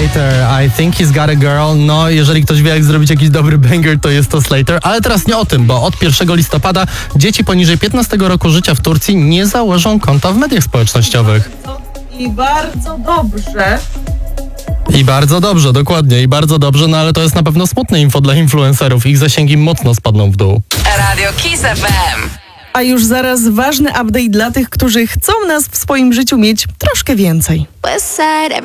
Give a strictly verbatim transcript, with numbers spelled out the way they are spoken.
Slater, I think he's got a girl. No, jeżeli ktoś wie, jak zrobić jakiś dobry banger, to jest to Slater. Ale teraz nie o tym, bo od pierwszego listopada dzieci poniżej piętnastego roku życia w Turcji nie założą konta w mediach społecznościowych. I bardzo dobrze. I bardzo dobrze, dokładnie, i bardzo dobrze, no ale to jest na pewno smutne info dla influencerów. Ich zasięgi mocno spadną w dół. Radio Kiss F M. A już zaraz ważny update dla tych, którzy chcą nas w swoim życiu mieć troszkę więcej. Westside,